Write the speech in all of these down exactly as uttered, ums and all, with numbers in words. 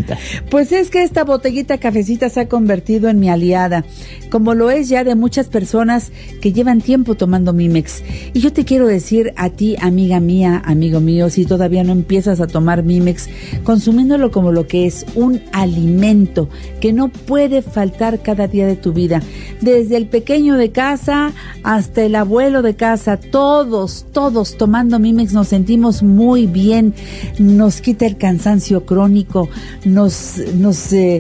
Cafecita? Pues es que esta botellita Cafecita se ha convertido en mi aliada, como lo es ya de muchas personas que llevan tiempo tomando Mimex. Y yo te quiero decir a ti, amiga mía, amigo mío, si todavía no empiezas a tomar Mimex, consumiéndolo como lo que es un alimento que no puede faltar cada día de tu vida. Desde el pequeño de casa hasta el abuelo de casa, todos, todos tomando Mimex nos sentimos muy bien, nos quita el cansancio crónico, nos, nos, eh,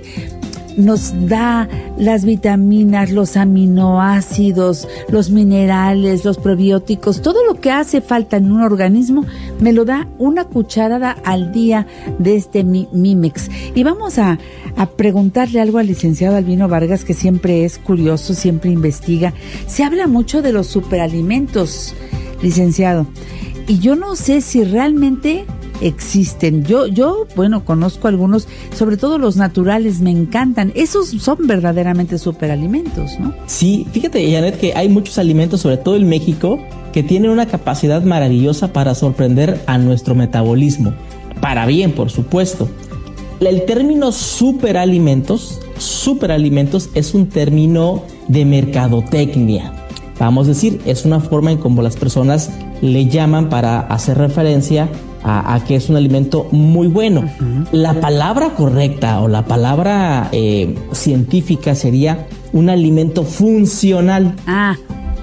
nos da las vitaminas, los aminoácidos, los minerales, los probióticos, todo lo que hace falta en un organismo, me lo da una cucharada al día de este Mimex. Y vamos a, a preguntarle algo al licenciado Albino Vargas, que siempre es curioso, siempre investiga. Se habla mucho de los superalimentos, licenciado, y yo no sé si realmente existen. Yo, yo, bueno, conozco algunos, sobre todo los naturales, me encantan. Esos son verdaderamente superalimentos, ¿no? Sí, fíjate, Janet, que hay muchos alimentos, sobre todo en México, que tienen una capacidad maravillosa para sorprender a nuestro metabolismo. Para bien, por supuesto. El término superalimentos, superalimentos es un término de mercadotecnia. Vamos a decir, es una forma en cómo las personas le llaman para hacer referencia a, a que es un alimento muy bueno. Uh-huh. La palabra correcta o la palabra eh, científica sería un alimento funcional. Ah.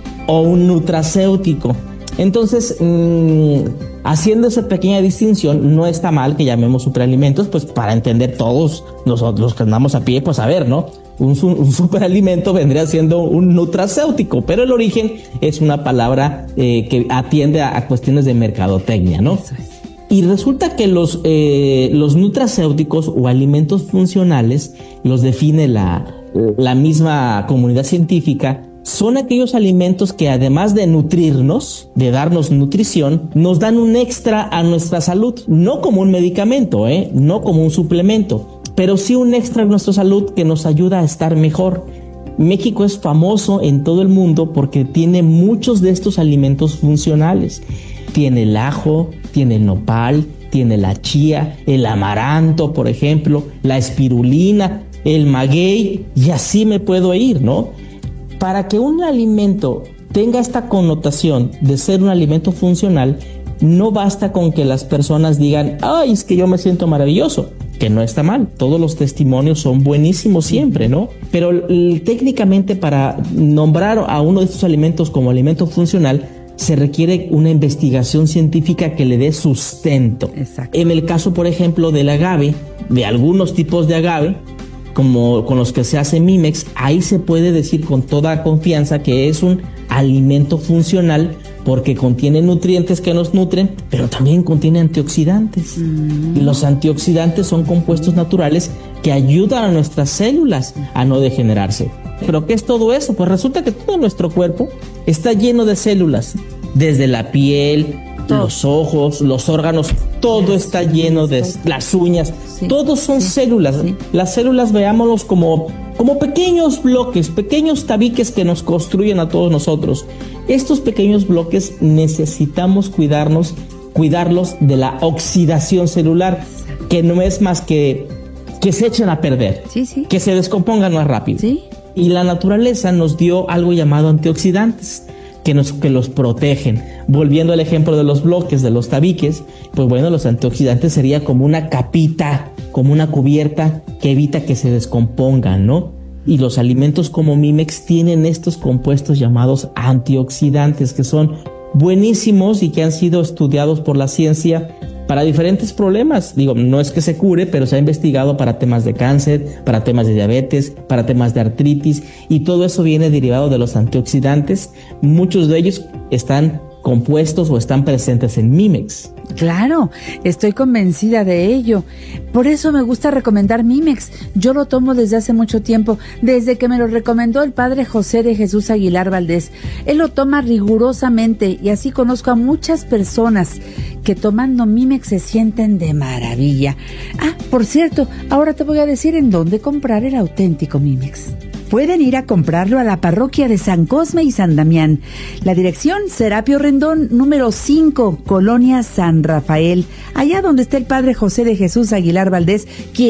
O un nutracéutico. Entonces, mmm, haciendo esa pequeña distinción, no está mal que llamemos superalimentos, pues para entender todos nosotros los que andamos a pie, pues a ver, ¿no? Un, un superalimento vendría siendo un nutracéutico, pero el origen es una palabra eh, que atiende a, a cuestiones de mercadotecnia, ¿no? Eso es. Y resulta que los, eh, los nutracéuticos o alimentos funcionales, los define la, la misma comunidad científica, son aquellos alimentos que además de nutrirnos, de darnos nutrición, nos dan un extra a nuestra salud, no como un medicamento, ¿eh? No como un suplemento, pero sí un extra a nuestra salud que nos ayuda a estar mejor. México es famoso en todo el mundo porque tiene muchos de estos alimentos funcionales. Tiene el ajo, tiene el nopal, tiene la chía, el amaranto, por ejemplo, la espirulina, el maguey, y así me puedo ir, ¿no? Para que un alimento tenga esta connotación de ser un alimento funcional, no basta con que las personas digan, ay, es que yo me siento maravilloso, que no está mal, todos los testimonios son buenísimos siempre, ¿no? Pero l- técnicamente para nombrar a uno de estos alimentos como alimento funcional, se requiere una investigación científica que le dé sustento. Exacto. En el caso, por ejemplo, del agave, de algunos tipos de agave, como con los que se hace Mimex, ahí se puede decir con toda confianza que es un alimento funcional porque contiene nutrientes que nos nutren, pero también contiene antioxidantes. Mm. Y los antioxidantes son compuestos naturales que ayudan a nuestras células a no degenerarse. ¿Pero qué es todo eso? Pues resulta que todo nuestro cuerpo está lleno de células, desde la piel, todo. Los ojos, los órganos, todo está lleno de las uñas, sí, todos son sí, células. Sí. Las células, veámoslos como, como pequeños bloques, pequeños tabiques que nos construyen a todos nosotros. Estos pequeños bloques necesitamos cuidarnos, cuidarlos de la oxidación celular, que no es más que que se echen a perder, sí, sí. que se descompongan más rápido. Sí. Y la naturaleza nos dio algo llamado antioxidantes, que nos que los protegen. Volviendo al ejemplo de los bloques, de los tabiques, pues bueno, los antioxidantes sería como una capita, como una cubierta que evita que se descompongan, ¿no? Y los alimentos como Mimex tienen estos compuestos llamados antioxidantes, que son buenísimos y que han sido estudiados por la ciencia para diferentes problemas. Digo, no es que se cure, pero se ha investigado para temas de cáncer, para temas de diabetes, para temas de artritis, y todo eso viene derivado de los antioxidantes. Muchos de ellos están compuestos o están presentes en Mimex. Claro, estoy convencida de ello. Por eso me gusta recomendar Mimex. Yo lo tomo desde hace mucho tiempo, desde que me lo recomendó el padre José de Jesús Aguilar Valdés. Él lo toma rigurosamente y así conozco a muchas personas que tomando Mimex se sienten de maravilla. Ah, por cierto, ahora te voy a decir en dónde comprar el auténtico Mimex. Pueden ir a comprarlo a la parroquia de San Cosme y San Damián. La dirección, Serapio Rendón, número cinco, Colonia San Rafael, allá donde está el padre José de Jesús Aguilar Valdés, quien siempre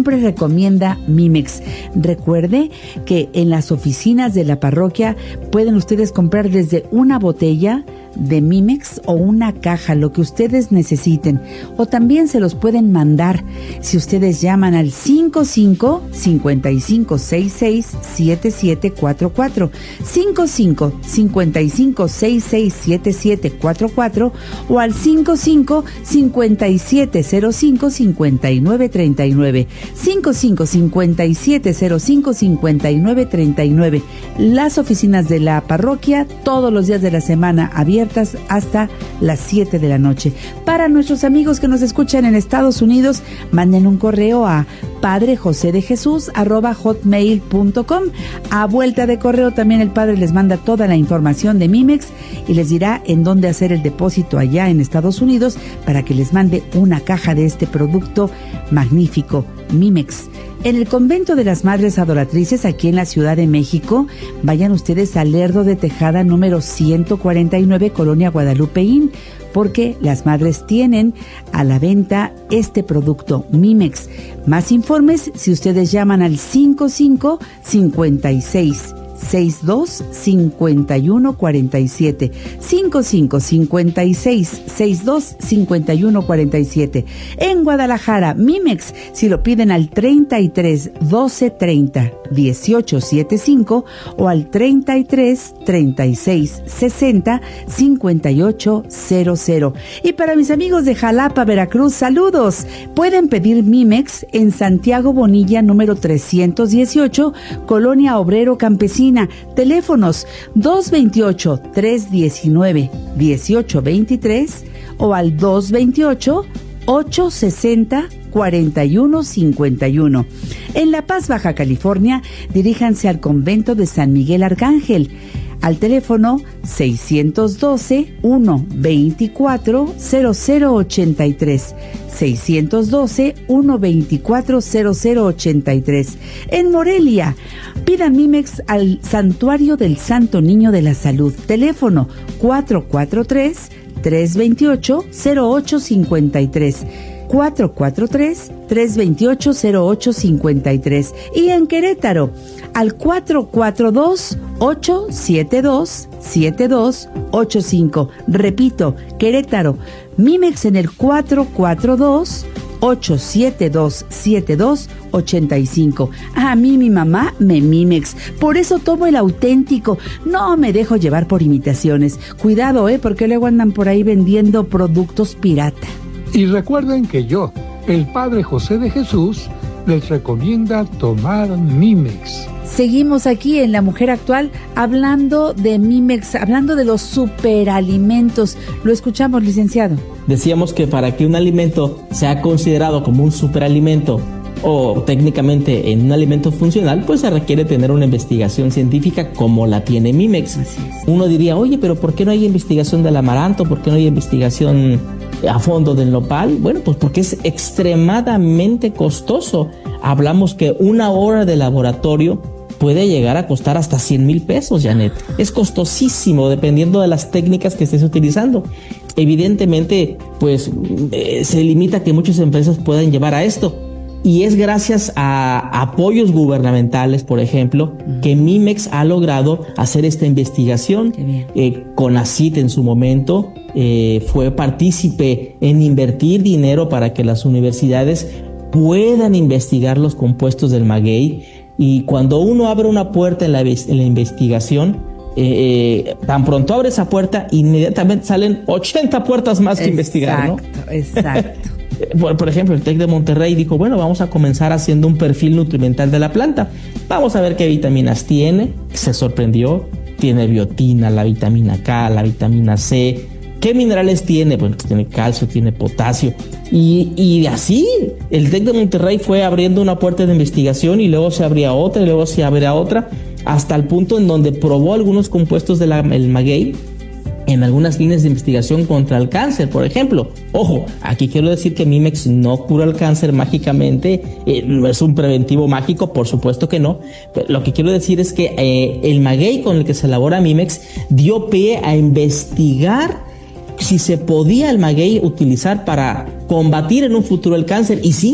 siempre recomienda Mimex. Recuerde que en las oficinas de la parroquia pueden ustedes comprar desde una botella de Mimex o una caja, lo que ustedes necesiten, o también se los pueden mandar si ustedes llaman al cinco cinco, cinco cinco seis seis, siete siete cuatro cuatro, cinco cinco, cinco cinco seis seis, siete siete cuatro cuatro o al cinco cinco, cinco siete cero cinco, cinco nueve tres nueve, cinco cinco, cinco siete cero cinco, cinco nueve tres nueve. Las oficinas de la parroquia todos los días de la semana abiertas hasta las siete de la noche. Para nuestros amigos que nos escuchan en Estados Unidos, manden un correo a padrejosedejesús arroba hotmail punto com. A vuelta de correo también el padre les manda toda la información de Mimex y les dirá en dónde hacer el depósito allá en Estados Unidos para que les mande una caja de este producto magnífico, Mimex. En el convento de las Madres Adoratrices, aquí en la Ciudad de México, vayan ustedes al Lerdo de Tejada número ciento cuarenta y nueve, Colonia Guadalupeín, porque las madres tienen a la venta este producto, Mimex. Más informes si ustedes llaman al cinco cinco, cinco seis, seis dos, cinco uno cuatro siete, cinco cinco, cinco seis, seis dos, cinco uno cuatro siete. En Guadalajara, Mimex, si lo piden al treinta y tres, doce treinta, dieciocho setenta y cinco o al treinta y tres, treinta y seis, sesenta, cincuenta y ocho cero cero. Y para mis amigos de Jalapa, Veracruz, saludos. Pueden pedir Mimex en Santiago Bonilla número trescientos dieciocho, Colonia Obrero Campesina. Teléfonos dos veintiocho, tres diecinueve, dieciocho veintitrés o al dos veintiocho, ocho sesenta, cuarenta y uno cincuenta y uno. En La Paz, Baja California, diríjanse al convento de San Miguel Arcángel al teléfono seiscientos doce, uno veinticuatro, cero cero ochenta y tres, seiscientos doce, uno veinticuatro, cero cero ochenta y tres. En Morelia, pidan Mimex al Santuario del Santo Niño de la Salud, teléfono cuatro cuatro tres, tres veintiocho, cero ocho cincuenta y tres. cuatro cuatro tres, tres veintiocho, cero ocho cincuenta y tres. Y en Querétaro, al cuatro cuatro dos, ocho siete dos, siete dos ocho cinco. Repito, Querétaro, Mimex en el cuatro cuatro dos, ocho siete dos, siete dos ocho cinco. A mí mi mamá me Mimex, por eso tomo el auténtico, no me dejo llevar por imitaciones. Cuidado, eh, porque luego andan por ahí vendiendo productos pirata. Y recuerden que yo, el Padre José de Jesús, les recomienda tomar Mimex. Seguimos aquí en La Mujer Actual hablando de Mimex, hablando de los superalimentos. Lo escuchamos, licenciado. Decíamos que para que un alimento sea considerado como un superalimento o técnicamente en un alimento funcional, pues se requiere tener una investigación científica como la tiene Mimex. Así es. Uno diría, oye, pero ¿por qué no hay investigación del amaranto? ¿Por qué no hay investigación a fondo del nopal? Bueno, pues porque es extremadamente costoso. Hablamos que una hora de laboratorio puede llegar a costar hasta cien mil pesos, Janet. Es costosísimo dependiendo de las técnicas que estés utilizando. Evidentemente, pues eh, se limita a que muchas empresas puedan llevar a esto. Y es gracias a apoyos gubernamentales, por ejemplo, uh-huh. que Mimex ha logrado hacer esta investigación. Qué bien. Eh, CONACYT en su momento eh, fue partícipe en invertir dinero para que las universidades puedan investigar los compuestos del maguey. Y cuando uno abre una puerta en la, en la investigación, eh, eh, tan pronto abre esa puerta, inmediatamente salen ochenta puertas más que exacto, investigar, ¿no? Exacto. Por, por ejemplo, el TEC de Monterrey dijo, bueno, vamos a comenzar haciendo un perfil nutrimental de la planta. Vamos a ver qué vitaminas tiene. Se sorprendió. Tiene biotina, la vitamina K, la vitamina C. ¿Qué minerales tiene? Bueno, tiene calcio, tiene potasio. Y, y así, el TEC de Monterrey fue abriendo una puerta de investigación y luego se abría otra y luego se abría otra, hasta el punto en donde probó algunos compuestos del maguey en algunas líneas de investigación contra el cáncer, por ejemplo. Ojo, aquí quiero decir que Mimex no cura el cáncer mágicamente, eh, no es un preventivo mágico, por supuesto que no. Pero lo que quiero decir es que eh, el maguey con el que se elabora Mimex dio pie a investigar si se podía el maguey utilizar para combatir en un futuro el cáncer. Y sí,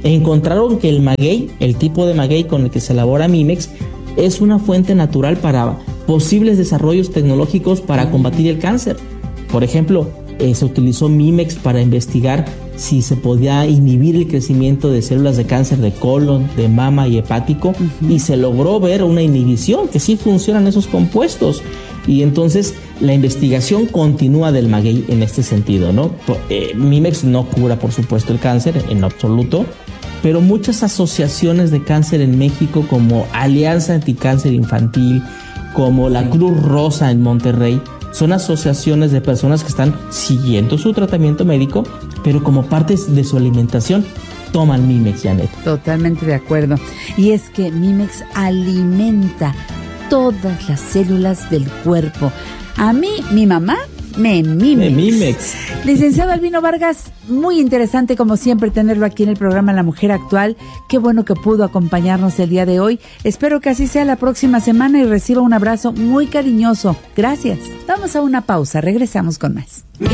encontraron que el maguey, el tipo de maguey con el que se elabora Mimex, es una fuente natural para posibles desarrollos tecnológicos para combatir el cáncer. Por ejemplo, eh, se utilizó Mimex para investigar si se podía inhibir el crecimiento de células de cáncer de colon, de mama y hepático, uh-huh. y se logró ver una inhibición, que sí funcionan esos compuestos. Y entonces la investigación continúa del maguey en este sentido, ¿no? Eh, Mimex no cura, por supuesto, el cáncer en absoluto, pero muchas asociaciones de cáncer en México, como Alianza Anticáncer Infantil, como la Cruz Rosa en Monterrey, son asociaciones de personas que están siguiendo su tratamiento médico, pero como parte de su alimentación toman Mimex, Janet. Totalmente de acuerdo. Y es que Mimex alimenta todas las células del cuerpo. A mí, mi mamá, me Mimex. Me Mimex. Licenciado Albino Vargas, muy interesante como siempre tenerlo aquí en el programa La Mujer Actual. Qué bueno que pudo acompañarnos el día de hoy. Espero que así sea la próxima semana y reciba un abrazo muy cariñoso. Gracias. Vamos a una pausa, regresamos con más.